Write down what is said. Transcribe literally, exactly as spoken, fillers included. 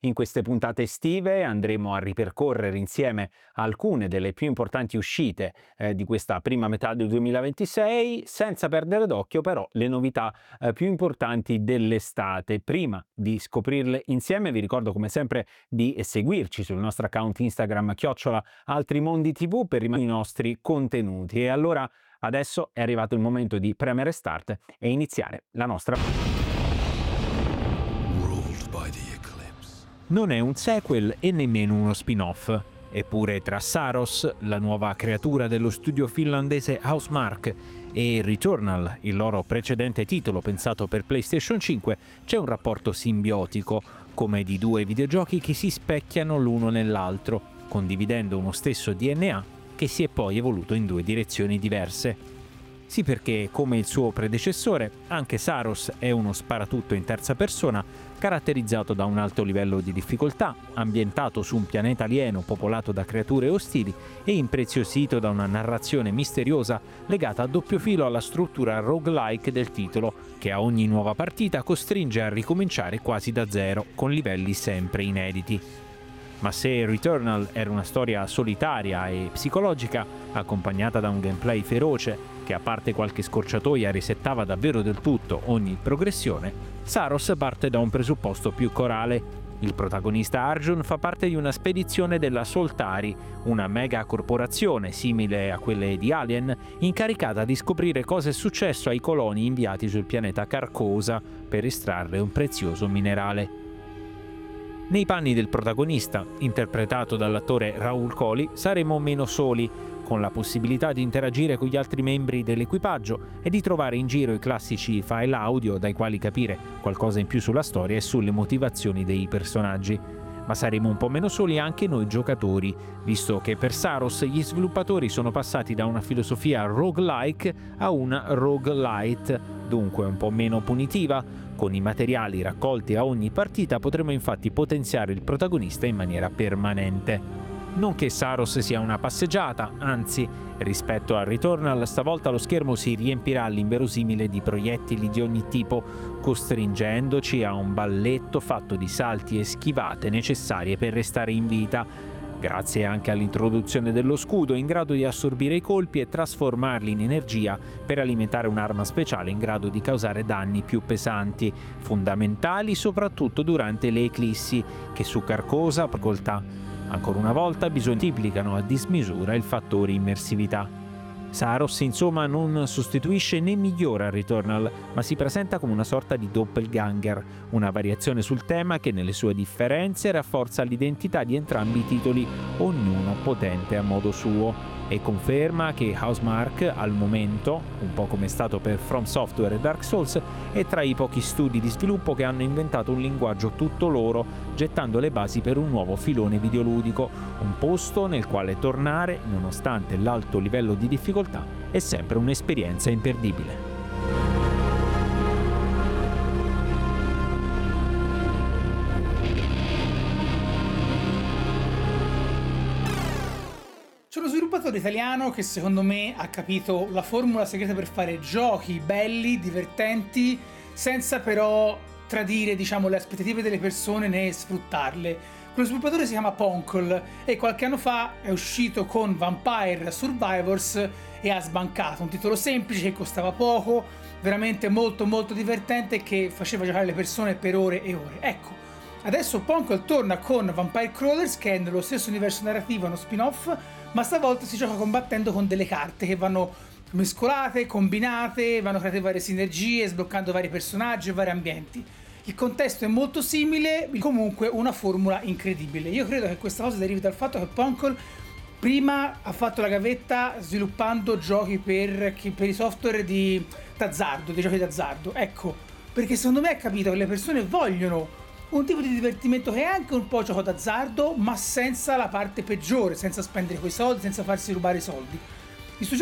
In queste puntate estive andremo a ripercorrere insieme alcune delle più importanti uscite eh, di questa prima metà del duemilaventisei, senza perdere d'occhio però le novità eh, più importanti dell'estate. Prima di scoprirle insieme vi ricordo come sempre di seguirci sul nostro account Instagram chiocciola Altri Mondi T V per rimanere i nostri contenuti. E allora adesso è arrivato il momento di premere start e iniziare la nostra. Non è un sequel e nemmeno uno spin-off. Eppure tra Saros, la nuova creatura dello studio finlandese Housemarque, e Returnal, il loro precedente titolo pensato per PlayStation cinque, c'è un rapporto simbiotico, come di due videogiochi che si specchiano l'uno nell'altro, condividendo uno stesso D N A che si è poi evoluto in due direzioni diverse. Sì, perché, come il suo predecessore, anche Saros è uno sparatutto in terza persona, caratterizzato da un alto livello di difficoltà, ambientato su un pianeta alieno popolato da creature ostili e impreziosito da una narrazione misteriosa legata a doppio filo alla struttura roguelike del titolo, che a ogni nuova partita costringe a ricominciare quasi da zero, con livelli sempre inediti. Ma se Returnal era una storia solitaria e psicologica, accompagnata da un gameplay feroce, che a parte qualche scorciatoia risettava davvero del tutto ogni progressione, Saros parte da un presupposto più corale. Il protagonista Arjun fa parte di una spedizione della Soltari, una mega corporazione simile a quelle di Alien, incaricata di scoprire cosa è successo ai coloni inviati sul pianeta Carcosa per estrarre un prezioso minerale. Nei panni del protagonista, interpretato dall'attore Rahul Kohli, saremo meno soli, con la possibilità di interagire con gli altri membri dell'equipaggio e di trovare in giro i classici file audio dai quali capire qualcosa in più sulla storia e sulle motivazioni dei personaggi. Ma saremo un po' meno soli anche noi giocatori, visto che per Saros gli sviluppatori sono passati da una filosofia roguelike a una roguelite, dunque un po' meno punitiva. Con i materiali raccolti a ogni partita potremo infatti potenziare il protagonista in maniera permanente. Non che Saros sia una passeggiata, anzi, rispetto a Returnal stavolta lo schermo si riempirà all'inverosimile di proiettili di ogni tipo, costringendoci a un balletto fatto di salti e schivate necessarie per restare in vita, grazie anche all'introduzione dello scudo in grado di assorbire i colpi e trasformarli in energia per alimentare un'arma speciale in grado di causare danni più pesanti, fondamentali soprattutto durante le eclissi, che su Carcosa, facoltà. Ancora una volta moltiplicano a dismisura il fattore immersività. Saros, insomma, non sostituisce né migliora Returnal, ma si presenta come una sorta di doppelganger, una variazione sul tema che nelle sue differenze rafforza l'identità di entrambi i titoli, ognuno potente a modo suo, e conferma che Housemarque al momento, un po' come è stato per From Software e Dark Souls, è tra i pochi studi di sviluppo che hanno inventato un linguaggio tutto loro, gettando le basi per un nuovo filone videoludico, un posto nel quale tornare, nonostante l'alto livello di difficoltà, è sempre un'esperienza imperdibile. C'è uno sviluppatore italiano che secondo me ha capito la formula segreta per fare giochi belli, divertenti, senza però tradire, diciamo, le aspettative delle persone né sfruttarle. Quello sviluppatore si chiama Poncle e qualche anno fa è uscito con Vampire Survivors e ha sbancato. Un titolo semplice che costava poco, veramente molto molto divertente e che faceva giocare le persone per ore e ore. Ecco, adesso Poncle torna con Vampire Crawlers, che è nello stesso universo narrativo, uno spin-off, ma stavolta si gioca combattendo con delle carte che vanno mescolate, combinate, vanno create varie sinergie, sbloccando vari personaggi e vari ambienti. Il contesto è molto simile, comunque una formula incredibile. Io credo che questa cosa derivi dal fatto che Poncle prima ha fatto la gavetta sviluppando giochi per, per i software di d'azzardo, dei giochi d'azzardo. Ecco, perché secondo me ha capito che le persone vogliono un tipo di divertimento che è anche un po' gioco d'azzardo, ma senza la parte peggiore, senza spendere quei soldi, senza farsi rubare i soldi.